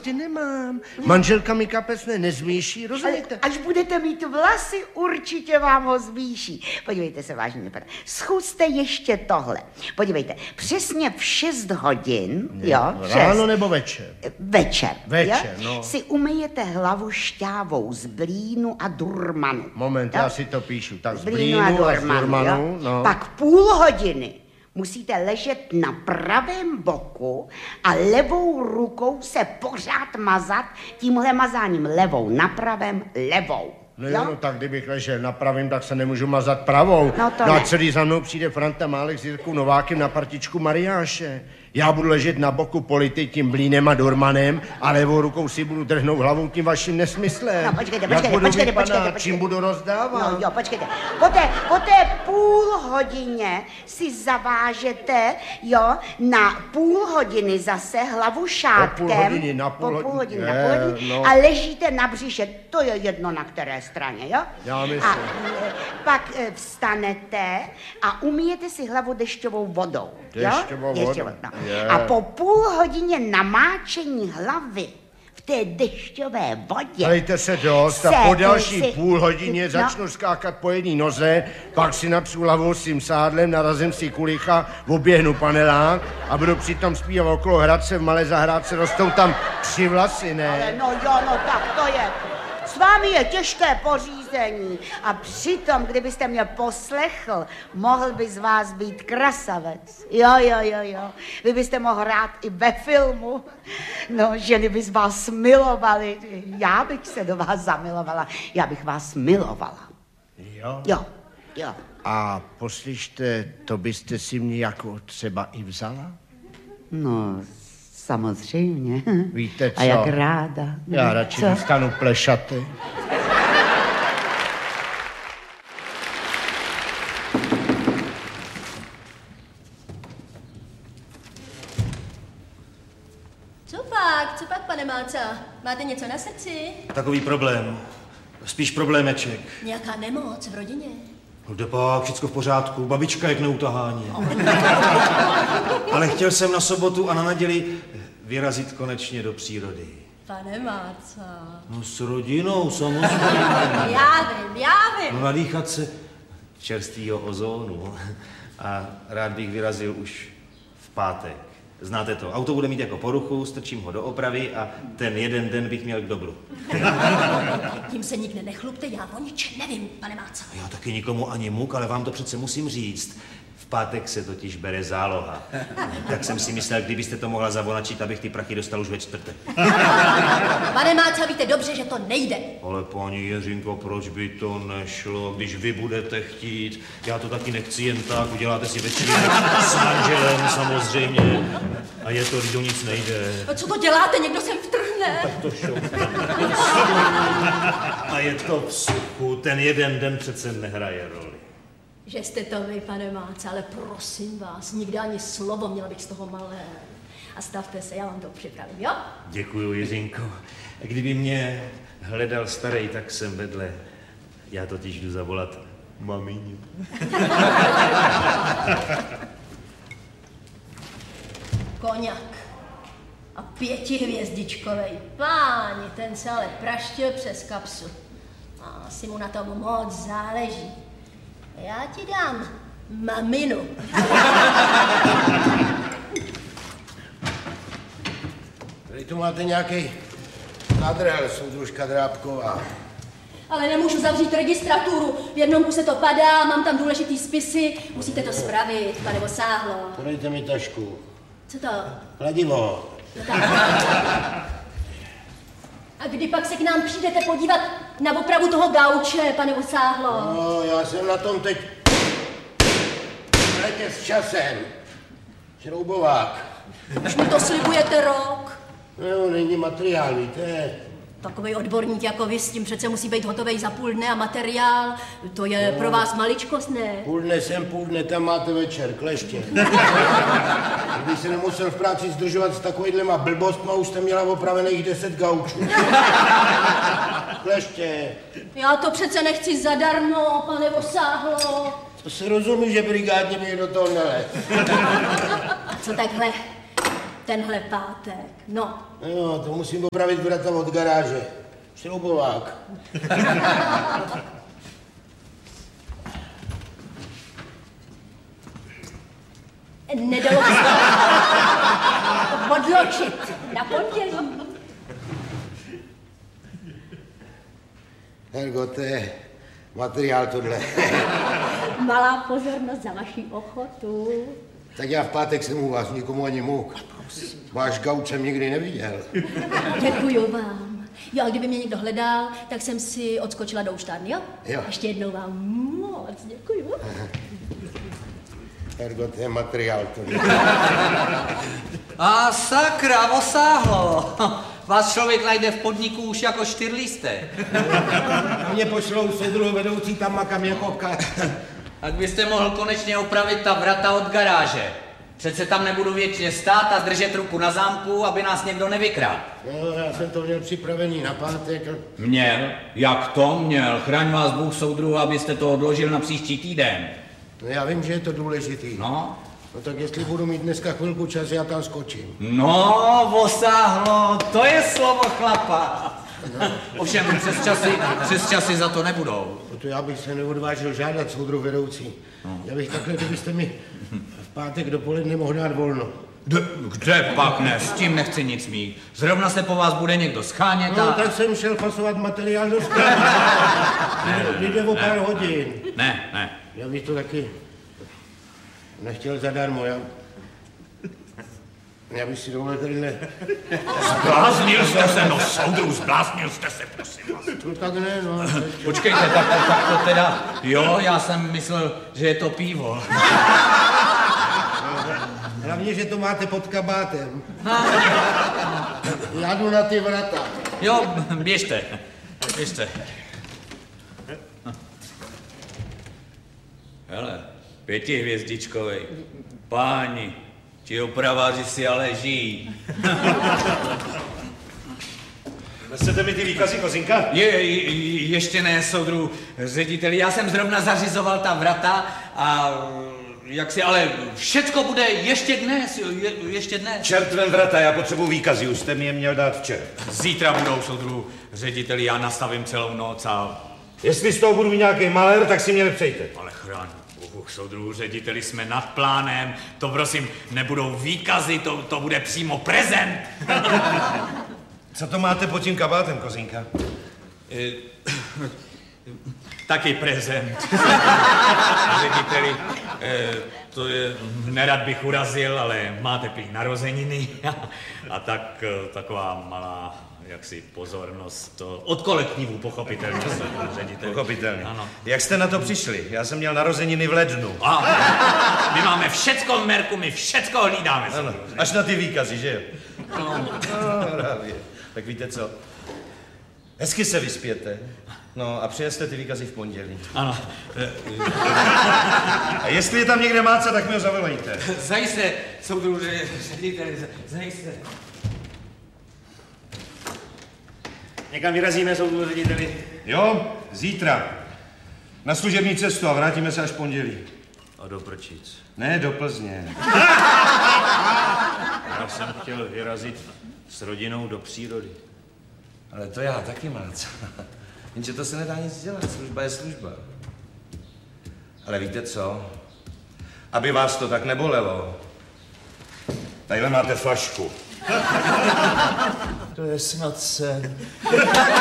prostě nemám. Manželka mi kapes nezvýší, rozumíte? Až budete mít vlasy, určitě vám ho zvýší. Podívejte se, vážně, pane. Zkuste ještě tohle. Podívejte, přesně v 6 hodin, jo? Ráno nebo večer? Večer, no. Si umyjete hlavu šťávou z blínu a durmanu. Moment, jo? já si to píšu. Tak z blínu a durmanu, no. Pak půl hodiny musíte ležet na pravém boku a levou rukou se pořád mazat tímhle mazáním levou na pravém levou. No jo, no tak kdybych ležel na pravým, tak se nemůžu mazat pravou. No to a ne. celý za mnou přijde Franta Málek s Jirkou Novákem na partičku Mariáše. Já budu ležet na boku polity tím blínem a durmanem a levou rukou si budu drhnout hlavou tím vaším nesmyslem. No počkejte. Čím budu rozdávat? No jo, počkejte. Po té půl hodině si zavážete, jo, na půl hodiny zase hlavu šátkem. Po půl hodiny. No. A ležíte na břiše. To je jedno na které straně, jo? Já myslím. A pak vstanete a umyjete si hlavu dešťovou vodou. Dešťovou vodou. No. A po půl hodině namáčení hlavy v té dešťové vodě. Dejte se dost a po další půl hodině začnu skákat po jedné noze, pak si napřu hlavou s tím sádlem, narazím si kulicha, oběhnu panelák a budu přitom zpívat okolo Hradce v malé zahrádce, rostou tam 3 vlasy, ne? Ale no tak to je. S vámi je těžké pořízení a přitom, kdybyste mě poslechl, mohl by z vás být krasavec. Jo. Vy byste mohl hrát i ve filmu. No, ženy by z vás milovaly. Já bych se do vás zamilovala. Já bych vás milovala. Jo. A poslyšte, to byste si mě jako třeba i vzala? No, samozřejmě. Víte co? A jak ráda. Já radši dostanu plešaty. Co pak, pane Máca? Máte něco na srdci? Takový problém. Spíš problémeček. Nějaká nemoc v rodině? No pak, všecko v pořádku, babička je k neutahání. Ale chtěl jsem na sobotu a na neděli vyrazit konečně do přírody. Pane Máca. No s rodinou, samozřejmě. Já vím. No nadýchat se čerstvýho ozónu. A rád bych vyrazil už v pátek. Znáte to, auto bude mít jako poruchu, strčím ho do opravy a ten jeden den bych měl k dobru. Tím se nikde nechlupte, já o ničem nevím, pane Máca. Já taky nikomu ani muk, ale vám to přece musím říct. V pátek se totiž bere záloha. Tak jsem si myslel, kdybyste to mohla zavonačit, abych ty prachy dostal už ve čtvrtek. Pane Máca, víte dobře, že to nejde. Ale paní Jiřinko, proč by to nešlo, když vy budete chtít? Já to taky nechci jen tak, uděláte si večírek s manželem samozřejmě. A je to, když do nic nejde. A co to děláte? Někdo sem vtrhne. Tak to šoupne. A je to v suchu, ten jeden den přece nehraje roli. Že jste to vy, pane Máca, ale prosím vás, nikdy ani slovo, měla bych z toho malé. A stavte se, já vám to připravím, jo? Děkuju, Jiřinko. Kdyby mě hledal starej, tak jsem vedle. Já totiž jdu zavolat mamině. Koňak. A 5hvězdičkovej. Páni, ten se ale praštil přes kapsu. A asi mu na tom moc záleží. Já ti dám maminu. Tady tu máte nějaký kadrel, soudružka Drábková. Ale nemůžu zavřít registraturu. V jednom kuse to padá, mám tam důležitý spisy. Musíte to spravit, pane Vosáhlo. Podejte mi tašku. Co to? Kladivo. No tak. A kdy pak se k nám přijdete podívat na opravu toho gauče, pane Vosáhlo? No, já jsem na tom teď letě s časem. Šroubovák. Už mi to slibujete rok. No, není materiál, víte. Takovej odborník jako vy, s tím přece musí být hotovej za půl dne a materiál, to je pro vás maličkost, ne? Půl dne sem, půl dne tam máte večer, kleště. Kdyby se nemusel v práci zdržovat s takovýhlema blbostma, už jste měla opravených 10 gaučů. Kleště. Já to přece nechci zadarmo, pane Vosáhlo. To se rozumí, že brigádně mi do toho nelez. A co takhle tenhle pátek, no. Jo, to musím opravit vrata od garáže. Šroubovák. Nedalo se odložit na pondělí. Hergo, to je materiál tohle. Malá pozornost za vaši ochotu. Tak já v pátek jsem u vás nikomu ani mohl. Váš gauč jsem nikdy neviděl. Děkuju vám. Jo, a kdyby mě někdo hledal, tak jsem si odskočila do úštárny, jo? Jo. Ještě jednou vám moc děkuju. Hergo, to je materiál tohle. A sakra, osáhlo. Vás člověk najde v podniku už jako štyrlíste. A mě pošlou soudruhu vedoucí tam makam jako kat. Tak byste mohl konečně opravit ta vrata od garáže. Přece tam nebudu věčně stát a držet ruku na zámku, aby nás někdo nevykradl. No, já jsem to měl připravený na pátek. Měl? Jak to měl? Chraň vás Bůh, soudruhu, abyste to odložil na příští týden. No, já vím, že je to důležitý. No? No tak jestli budu mít dneska chvilku čas, já tam skočím. No, osáhlo, to je slovo chlapa. No. Ovšem přes časy za to nebudou. No to já bych se neodvážil žádat soudruh vedoucí. No. Já bych takhle, kdybyste mi v pátek dopoledne mohl dát volno. Kde pak ne? S tím nechci nic mít. Zrovna se po vás bude někdo schánět a... No tak jsem šel pasovat materiál do skladu. Jde o pár hodin. Ne. Já bych to taky nechtěl zadarmo, já bych si dovolil tadyhle... Zbláznil jste se, no soudruh, zbláznil jste se, prosím vás. No tak ne, no. Počkejte, tak to teda... Jo, já jsem myslel, že je to pivo. Hlavně, že to máte pod kabátem. Já jdu na ty vrata. Jo, běžte. Hele, 5hvězdičkovej. Páni, ti opraváři si ale žijí. Nesete mi ty výkazy, Kozinka? Ještě ne, soudruh řediteli. Já jsem zrovna zařizoval ta vrata a ale všecko bude ještě dnes. Čertven vrata, já potřebuji výkazy, už jste mi je měl dát včera. Zítra budou, soudruh řediteli, já nastavím celou noc a... Jestli z toho budu mít nějaký malér, tak si mě nepřejte. Ale chráň Bůh, soudruh řediteli, jsme nad plánem, to prosím, nebudou výkazy, to bude přímo prezent. Co to máte pod tím kabátem, Kozinka? Taky prezent. Řediteli, to je, nerad bych urazil, ale máte prý narozeniny a tak taková malá jaksi pozornost od kolektivu, pochopitelně, řediteli. Pochopitelně. Ano. Jak jste na to přišli? Já jsem měl narozeniny v lednu. My máme všecko v merku, my všecko hlídáme. Ano, až na ty výkazy, že jo? No, právě. Tak víte co? Hezky se vyspěte. No a přineste ty výkazy v pondělí. Ano. A jestli je tam někde máca, tak mi ho zavolejte. Zajisté, soudruh řediteli, zajisté. Někam vyrazíme, soudruh řediteli? Jo, zítra. Na služební cestu a vrátíme se až v pondělí. A do Prčic? Ne, do Plzně. Já jsem chtěl vyrazit s rodinou do přírody. Ale to já taky, Máca. Jenže to se nedá nic dělat, služba je služba. Ale víte co? Aby vás to tak nebolelo. Tadyhle máte flašku. To je snad sen.